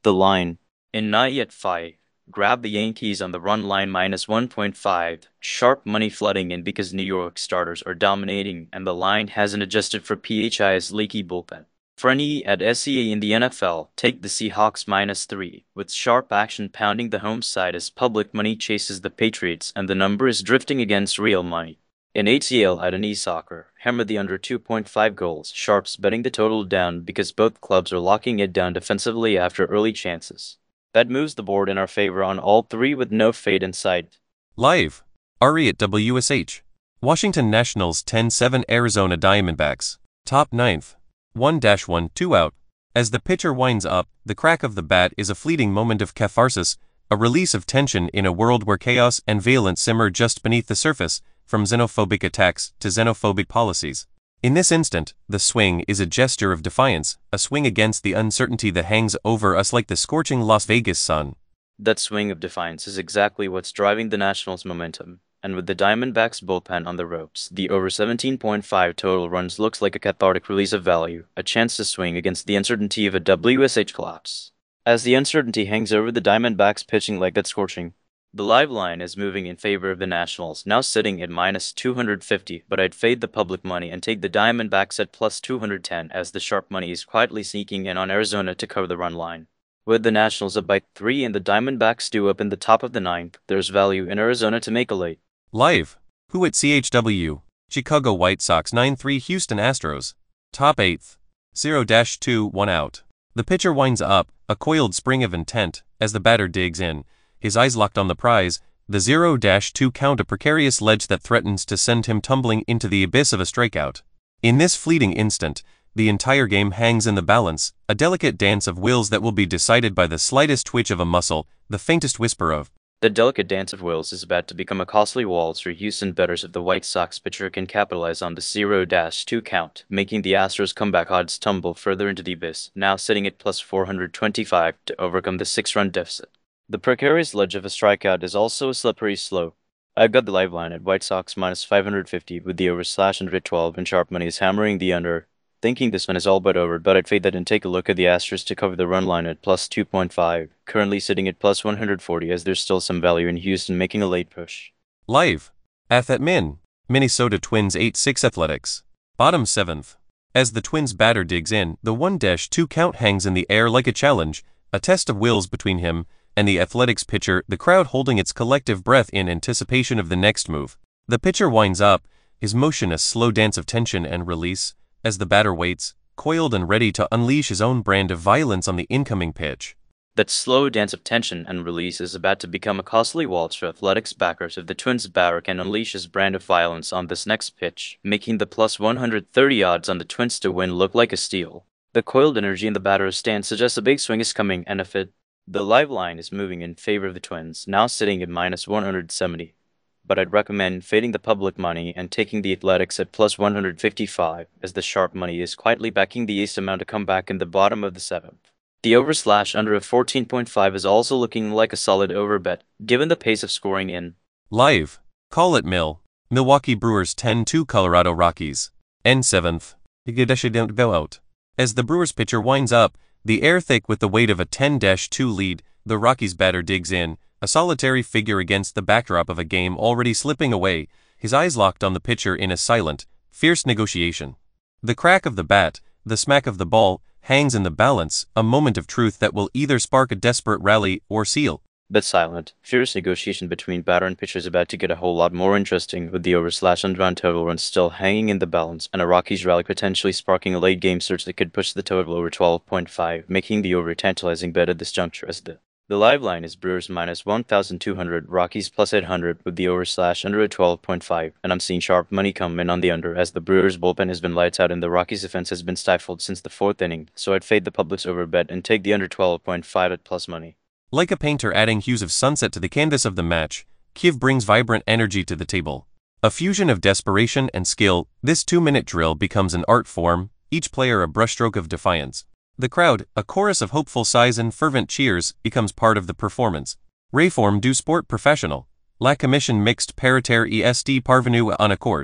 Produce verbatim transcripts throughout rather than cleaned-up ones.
the line. In not yet five, grab the Yankees on the run line minus one point five. Sharp money flooding in because New York starters are dominating and the line hasn't adjusted for P H I's leaky bullpen. For an E at S E A in the N F L, take the Seahawks minus three, with sharp action pounding the home side as public money chases the Patriots and the number is drifting against real money. In A T L at an e-soccer, hammer the under two point five goals, sharps betting the total down because both clubs are locking it down defensively after early chances. That moves the board in our favor on all three with no fade in sight. Live. Ari at W S H. Washington Nationals ten seven Arizona Diamondbacks. Top ninth. one one two out. As the pitcher winds up, the crack of the bat is a fleeting moment of catharsis, a release of tension in a world where chaos and violence simmer just beneath the surface, from xenophobic attacks to xenophobic policies. In this instant, the swing is a gesture of defiance, a swing against the uncertainty that hangs over us like the scorching Las Vegas sun. That swing of defiance is exactly what's driving the Nationals' momentum, and with the Diamondbacks' bullpen on the ropes, the over seventeen point five total runs looks like a cathartic release of value, a chance to swing against the uncertainty of a W S H collapse. As the uncertainty hangs over the Diamondbacks' pitching like that scorching, the live line is moving in favor of the Nationals, now sitting at minus two hundred fifty, but I'd fade the public money and take the Diamondbacks at plus two hundred ten as the sharp money is quietly sneaking in on Arizona to cover the run line. With the Nationals up by three and the Diamondbacks due up in the top of the ninth, there's value in Arizona to make a late. Live. Who at C H W? Chicago White Sox nine three Houston Astros. Top eighth. zero two one out. The pitcher winds up, a coiled spring of intent, as the batter digs in, his eyes locked on the prize, the zero two count a precarious ledge that threatens to send him tumbling into the abyss of a strikeout. In this fleeting instant, the entire game hangs in the balance, a delicate dance of wills that will be decided by the slightest twitch of a muscle, the faintest whisper of. The delicate dance of wills is about to become a costly waltz for Houston bettors if the White Sox pitcher can capitalize on the zero two count, making the Astros' comeback odds tumble further into the abyss, now sitting at plus four hundred twenty-five to overcome the six-run deficit. The precarious ledge of a strikeout is also a slippery slope. I've got the live line at White Sox minus five hundred fifty with the over slash under twelve and sharp money is hammering the under, thinking this one is all but over, but I'd fade that and take a look at the Astros to cover the run line at plus two point five, currently sitting at plus one hundred forty as there's still some value in Houston making a late push. Live. Ath Min. Minnesota Twins eight six Athletics. Bottom seventh. As the Twins batter digs in, the one two count hangs in the air like a challenge, a test of wills between him and the Athletics pitcher, the crowd holding its collective breath in anticipation of the next move. The pitcher winds up, his motion a slow dance of tension and release, as the batter waits, coiled and ready to unleash his own brand of violence on the incoming pitch. That slow dance of tension and release is about to become a costly waltz for Athletics backers if the Twins batter can unleash his brand of violence on this next pitch, making the plus one hundred thirty odds on the Twins to win look like a steal. The coiled energy in the batter's stance suggests a big swing is coming, and if it The live line is moving in favor of the Twins, now sitting at minus one hundred seventy, but I'd recommend fading the public money and taking the Athletics at plus one hundred fifty-five, as the sharp money is quietly backing the ace amount to come back in the bottom of the seventh. The over slash under of fourteen point five is also looking like a solid over bet, given the pace of scoring in. Live. Call it Mill. Milwaukee Brewers ten two Colorado Rockies. N seventh. Don't go out. As the Brewers pitcher winds up, the air thick with the weight of a ten two lead, the Rockies batter digs in, a solitary figure against the backdrop of a game already slipping away, his eyes locked on the pitcher in a silent, fierce negotiation. The crack of the bat, the smack of the ball, hangs in the balance, a moment of truth that will either spark a desperate rally or seal. But silent, fierce negotiation between batter and pitcher is about to get a whole lot more interesting, with the over slash under on total runs still hanging in the balance, and a Rockies rally potentially sparking a late game surge that could push the total over twelve point five, making the over a tantalizing bet at this juncture as the The live line is Brewers minus one thousand two hundred, Rockies plus eight hundred with the over slash under at twelve point five, and I'm seeing sharp money come in on the under as the Brewers bullpen has been lights out and the Rockies defense has been stifled since the fourth inning, so I'd fade the public's over bet and take the under twelve point five at plus money. Like a painter adding hues of sunset to the canvas of the match, Kiev brings vibrant energy to the table. A fusion of desperation and skill, this two-minute drill becomes an art form, each player a brushstroke of defiance. The crowd, a chorus of hopeful sighs and fervent cheers, becomes part of the performance. Reform du sport professional. La commission mixte paritaire est parvenue à un accord.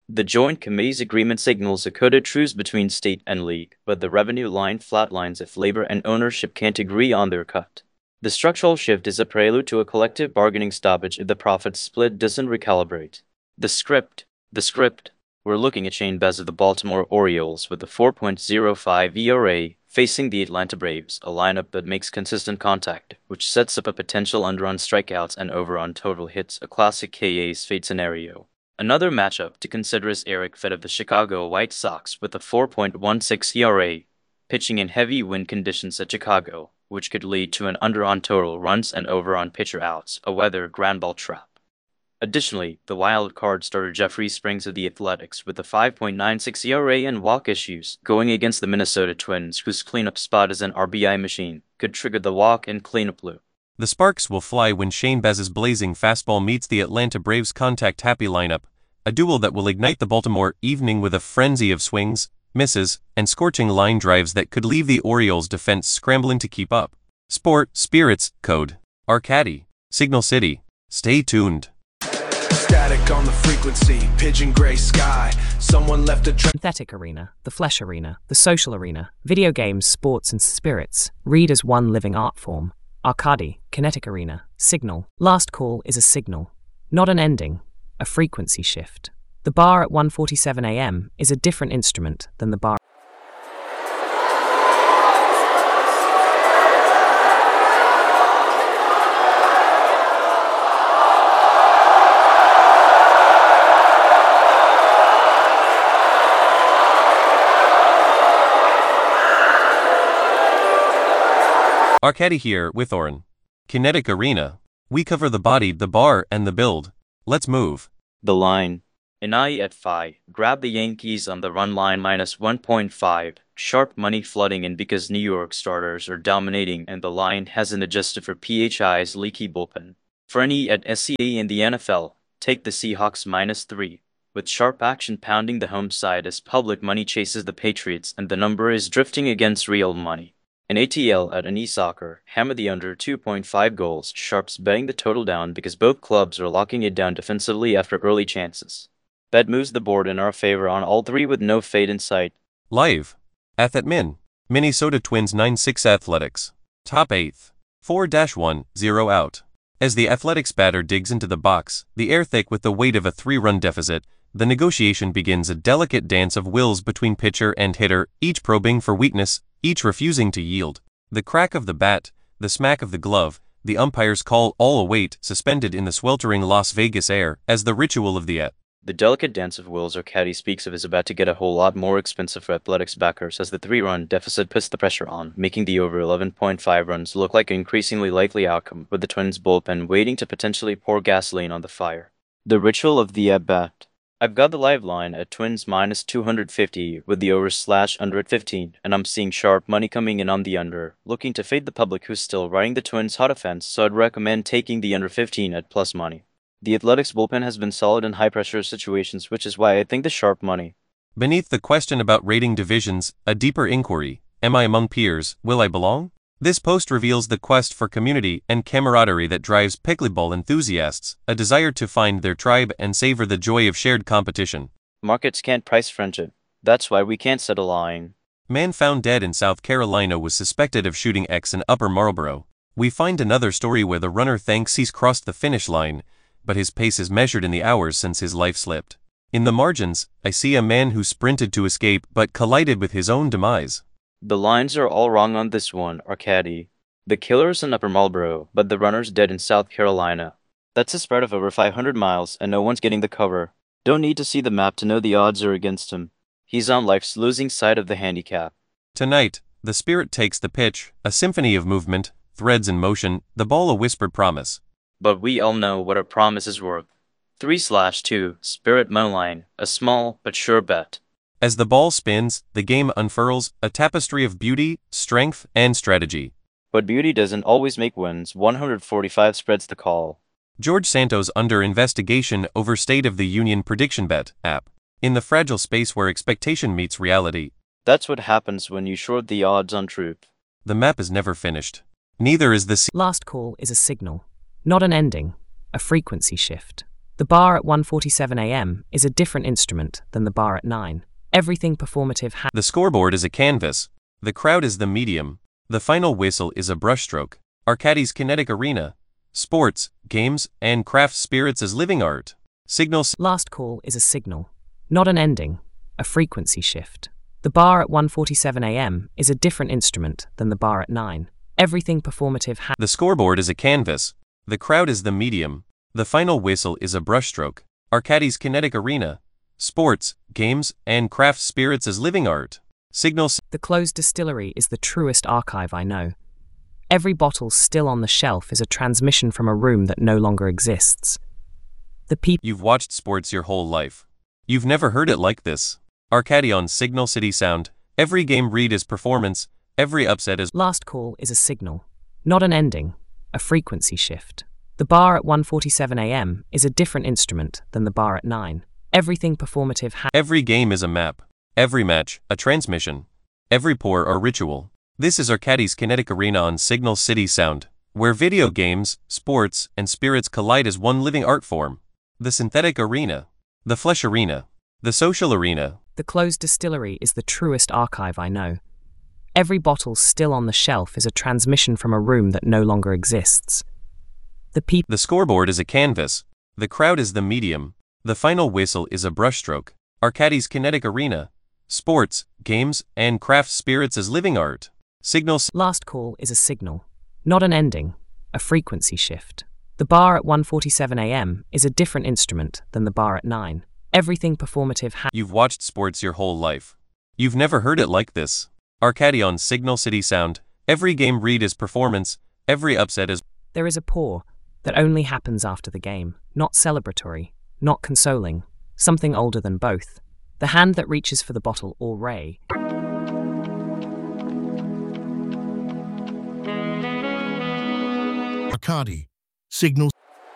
The Joint Committee's agreement signals a coded truce between state and league, but the revenue line flatlines if labor and ownership can't agree on their cut. The structural shift is a prelude to a collective bargaining stoppage if the profit split doesn't recalibrate. The script. The script. We're looking at Shane Baz of the Baltimore Orioles with a four point oh five E R A facing the Atlanta Braves, a lineup that makes consistent contact, which sets up a potential under on strikeouts and over on total hits, a classic K A's fate scenario. Another matchup to consider is Eric Fed of the Chicago White Sox with a four point one six E R A, pitching in heavy wind conditions at Chicago, which could lead to an under on total runs and over on pitcher outs, a weather ground ball trap. Additionally, the wild card starter Jeffrey Springs of the Athletics with a five point nine six E R A and walk issues, going against the Minnesota Twins, whose cleanup spot is an R B I machine, could trigger the walk and cleanup loop. The sparks will fly when Shane Baz's blazing fastball meets the Atlanta Braves' contact-happy lineup, a duel that will ignite the Baltimore evening with a frenzy of swings, misses, and scorching line drives that could leave the Orioles' defense scrambling to keep up. Sport, Spirits, Code, Arcady, Signal City. Stay tuned. Static on the frequency, pigeon gray sky. Someone left a tra- Synthetic arena, the flesh arena, the social arena, video games, sports, and spirits. Read as one living art form. Arcady, kinetic arena, signal. Last call is a signal, not an ending, a frequency shift. The bar at one forty-seven a m is a different instrument than the bar. Arcady here with Oren. Kinetic Arena. We cover the body, the bar, and the build. Let's move. The line. An eye at five. Grab the Yankees on the run line minus one point five. Sharp money flooding in because New York starters are dominating and the line hasn't adjusted for P H I's leaky bullpen. For an E at S C A in the N F L, take the Seahawks minus three. With sharp action pounding the home side as public money chases the Patriots and the number is drifting against real money. An A T L at an e-soccer, hammer the under two point five goals, sharps betting the total down because both clubs are locking it down defensively after early chances. Bet moves the board in our favor on all three with no fade in sight. Live. Ath at Min. Minnesota Twins nine six Athletics. Top eighth. four one zero out. As the Athletics batter digs into the box, the air thick with the weight of a three-run deficit, the negotiation begins, a delicate dance of wills between pitcher and hitter, each probing for weakness, each refusing to yield. The crack of the bat, the smack of the glove, the umpire's call all await, suspended in the sweltering Las Vegas air, as the ritual of the at. The delicate dance of wills Arcady speaks of is about to get a whole lot more expensive for Athletics backers as the three-run deficit puts the pressure on, making the over eleven point five runs look like an increasingly likely outcome, with the Twins' bullpen waiting to potentially pour gasoline on the fire. The ritual of the at-bat. I've got the live line at Twins minus two hundred fifty with the over slash under at fifteen, and I'm seeing sharp money coming in on the under, looking to fade the public who's still riding the Twins' hot offense, so I'd recommend taking the under fifteen at plus money. The Athletics bullpen has been solid in high-pressure situations, which is why I think the sharp money. Beneath the question about rating divisions, a deeper inquiry: am I among peers? Will I belong? This post reveals the quest for community and camaraderie that drives pickleball enthusiasts, a desire to find their tribe and savor the joy of shared competition. Markets can't price friendship. That's why we can't set a line. Man found dead in South Carolina was suspected of shooting X in Upper Marlboro. We find another story where the runner thinks he's crossed the finish line, but his pace is measured in the hours since his life slipped. In the margins, I see a man who sprinted to escape but collided with his own demise. The lines are all wrong on this one, Arcady. The killer's in Upper Marlboro, but the runner's dead in South Carolina. That's a spread of over five hundred miles, and no one's getting the cover. Don't need to see the map to know the odds are against him. He's on life's losing side of the handicap. Tonight, the Spirit takes the pitch, a symphony of movement, threads in motion, the ball a whispered promise. But we all know what a promise is worth. three slash two, Spirit moneyline, a small but sure bet. As the ball spins, the game unfurls, a tapestry of beauty, strength, and strategy. But beauty doesn't always make wins. one hundred forty-five spreads the call. George Santos under investigation over State of the Union Prediction Bet app. In the fragile space where expectation meets reality. That's what happens when you short the odds on truth. The map is never finished. Neither is the se- Last call is a signal, not an ending, a frequency shift. The bar at one forty-seven a m is a different instrument than the bar at nine. Everything performative ha- The scoreboard is a canvas. The crowd is the medium. The final whistle is a brushstroke. Arcadie's kinetic arena. Sports, games, and craft spirits as living art. Signal. Last call is a signal, not an ending, a frequency shift. The bar at one forty-seven a m is a different instrument than the bar at nine. Everything performative ha- The scoreboard is a canvas. The crowd is the medium. The final whistle is a brushstroke. Arcadie's kinetic arena. Sports, games, and craft spirits as living art. Signal. The closed distillery is the truest archive I know. Every bottle still on the shelf is a transmission from a room that no longer exists. The people. You've watched sports your whole life. You've never heard it like this. Arcadie on Signal City Sound. Every game read is performance. Every upset is. Last call is a signal, not an ending, a frequency shift. The bar at one forty-seven a m is a different instrument than the bar at nine. Everything performative ha- Every game is a map. Every match, a transmission. Every pour, a ritual. This is Arcadie's Kinetic Arena on Signal City Sound, where video games, sports, and spirits collide as one living art form. The synthetic arena. The flesh arena. The social arena. The closed distillery is the truest archive I know. Every bottle still on the shelf is a transmission from a room that no longer exists. The people. The scoreboard is a canvas. The crowd is the medium. The final whistle is a brushstroke. Arcadie's Kinetic Arena. Sports, games, and craft spirits as living art. Signal. Last call is a signal, not an ending, a frequency shift. The bar at one forty-seven a m is a different instrument than the bar at nine. Everything performative ha- You've watched sports your whole life. You've never heard it like this. Arcadie on Signal City Sound. Every game read is performance. Every upset is. There is a pour that only happens after the game, not celebratory, not consoling, something older than both. The hand that reaches for the bottle or ray. Arcadie. Signal.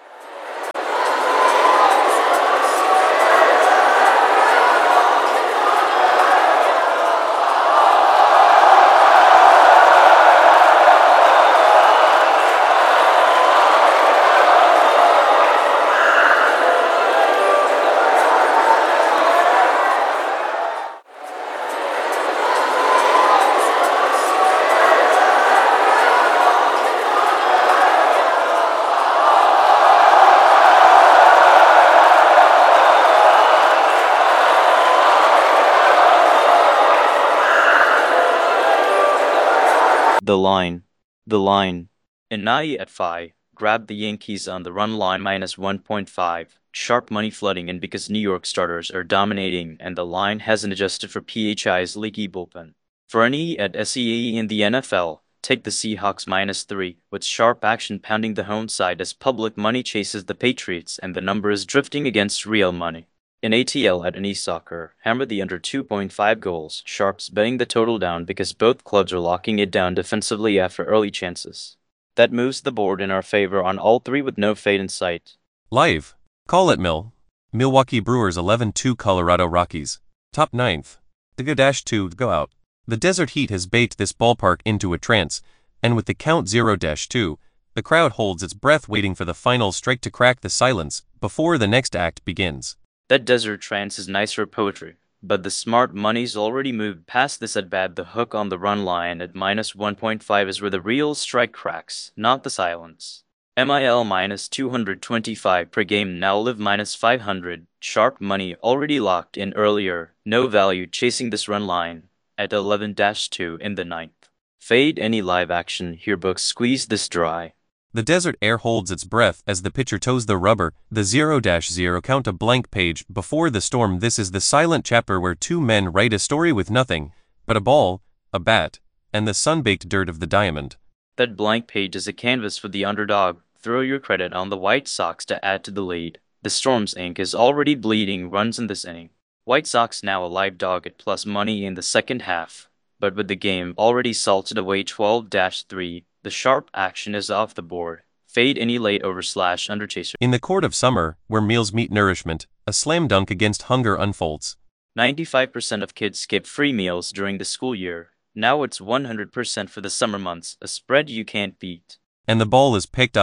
The line. The line. Inai at five. Grabbed the Yankees on the run line minus one point five. Sharp money flooding in because New York starters are dominating and the line hasn't adjusted for P H I's leaky bullpen. For an E at S E A in the N F L, take the Seahawks minus three, with sharp action pounding the home side as public money chases the Patriots and the number is drifting against real money. In A T L at an E-Soccer, hammer the under two point five goals, sharps betting the total down because both clubs are locking it down defensively after early chances. That moves the board in our favor on all three with no fade in sight. Live. Call it Mill. Milwaukee Brewers eleven two Colorado Rockies. Top ninth. The go two go out. The desert heat has baked this ballpark into a trance, and with the count zero two, the crowd holds its breath waiting for the final strike to crack the silence before the next act begins. That desert trance is nicer poetry, but the smart money's already moved past this at bat. The hook on the run line at minus one point five is where the real strike cracks, not the silence. M I L minus two hundred twenty-five per game, now live minus five hundred. Sharp money already locked in earlier, no value chasing this run line at eleven two in the ninth. Fade any live action here, books squeeze this dry. The desert air holds its breath as the pitcher toes the rubber, the zero zero count a blank page before the storm. This is the silent chapter where two men write a story with nothing but a ball, a bat, and the sun-baked dirt of the diamond. That blank page is a canvas for the underdog. Throw your credit on the White Sox to add to the lead. The Storm's ink is already bleeding runs in this inning. White Sox now a live dog at plus money in the second half, but with the game already salted away twelve three, the sharp action is off the board. Fade any late over slash under chaser. In the court of summer, where meals meet nourishment, a slam dunk against hunger unfolds. ninety-five percent of kids skip free meals during the school year. Now it's one hundred percent for the summer months, a spread you can't beat. And the ball is picked up,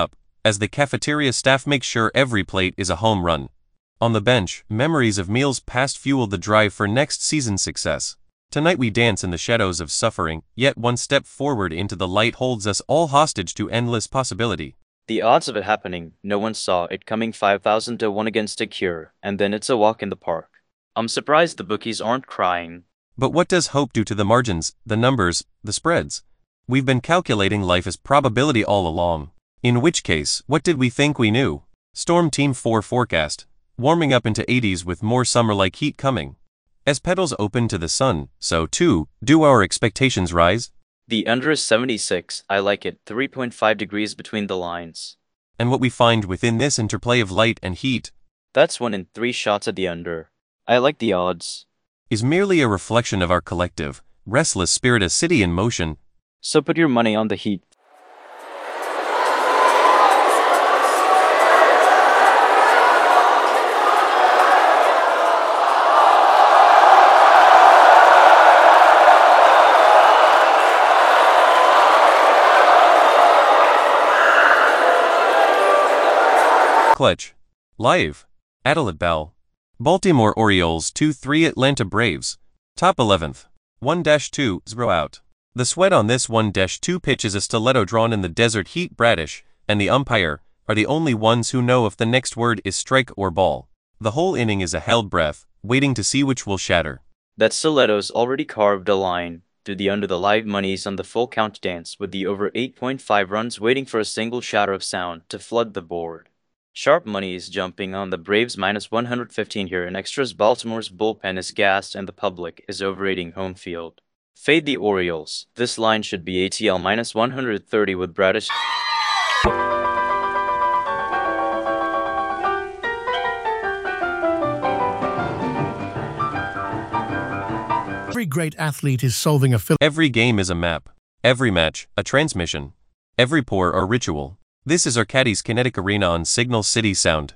as the cafeteria staff makes sure every plate is a home run. On the bench, memories of meals past fuel the drive for next season's success. Tonight we dance in the shadows of suffering, yet one step forward into the light holds us all hostage to endless possibility. The odds of it happening, no one saw it coming five thousand to one against a cure, and then it's a walk in the park. I'm surprised the bookies aren't crying. But what does hope do to the margins, the numbers, the spreads? We've been calculating life as probability all along. In which case, what did we think we knew? Storm Team four forecast. Warming up into eighties with more summer-like heat coming. As petals open to the sun, so too, do our expectations rise? The under is seventy-six, I like it, three point five degrees between the lines. And what we find within this interplay of light and heat, that's one in three shots at the under. I like the odds. Is merely a reflection of our collective, restless spirit, a city in motion. So put your money on the heat. Clutch. Live. Adelaide Bell. Baltimore Orioles two three Atlanta Braves. Top eleventh. one dash two, zero out. The sweat on this one dash two pitch is a stiletto drawn in the desert heat. Bradish and the umpire are the only ones who know if the next word is strike or ball. The whole inning is a held breath, waiting to see which will shatter. That stiletto's already carved a line through the under. The live money's on the full count dance with the over eight point five runs waiting for a single shatter of sound to flood the board. Sharp money is jumping on the Braves minus one hundred fifteen here, and extras Baltimore's bullpen is gassed and the public is overrating home field. Fade the Orioles. This line should be A T L minus one hundred thirty with Bradish. Every great athlete is solving a phil- Every game is a map. Every match, a transmission. Every pour or ritual. This is Arcadi's Kinetic Arena on Signal City Sound.